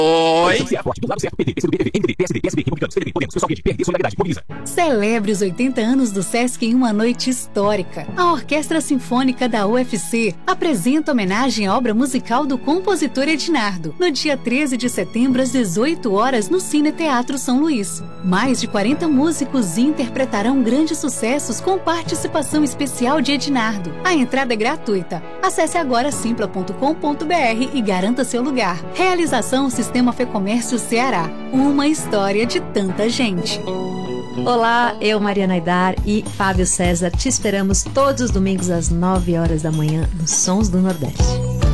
Oi. Celebre os 80 anos do Sesc em uma noite histórica. A Orquestra Sinfônica da UFC apresenta homenagem à obra musical do compositor Ednardo, no dia 13 de setembro, às 18 horas, no Cine Teatro São Luís. Mais de 40 músicos interpretarão grandes sucessos com participação especial de Ednardo. A entrada é gratuita. Acesse agora simpla.com.br e garanta seu lugar. Realização Sistema Fê Comércio Ceará. Uma história de tanta gente. Olá, eu, Mariana Aidar e Fábio César, te esperamos todos os domingos às 9 horas da manhã nos Sons do Nordeste.